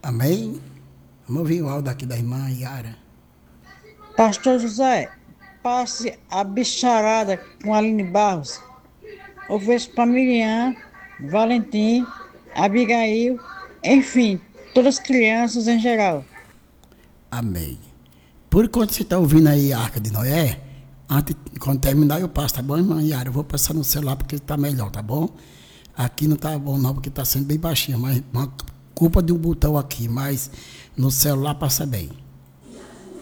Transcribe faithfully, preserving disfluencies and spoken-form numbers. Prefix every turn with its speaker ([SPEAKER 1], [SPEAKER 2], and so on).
[SPEAKER 1] Amém? Vamos ouvir o áudio aqui da irmã Yara.
[SPEAKER 2] Pastor José, passe a bicharada com a Aline Barros. Ofereço para Miriam, Valentim, Abigail, enfim, todas as crianças em geral.
[SPEAKER 1] Amém. Por enquanto você está ouvindo aí a Arca de Noé, antes, quando terminar eu passo, tá bom, irmã Yara? Eu vou passar no celular porque está melhor, tá bom? Aqui não tá bom não, porque está sendo bem baixinho, mas uma culpa de um botão aqui, mas no celular passa bem.